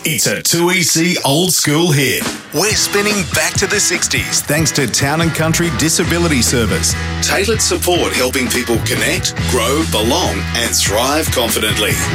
It's a 2EC old school hit. We're spinning back to the 60s thanks to Town and Country Disability Service. Tailored support helping people connect, grow, belong and thrive confidently.